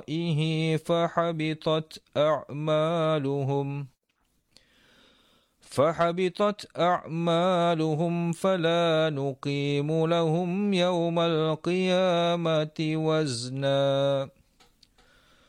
فحبطت أعمالهم فلا نقيم لهم يوم القيامة وزنا